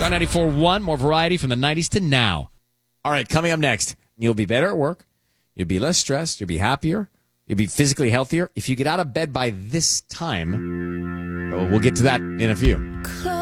on 94.1, more variety from the 90s to now. All right, coming up next, you'll be better at work. You'll be less stressed. You'll be happier. You'll be physically healthier if you get out of bed by this time. Oh, we'll get to that in a few.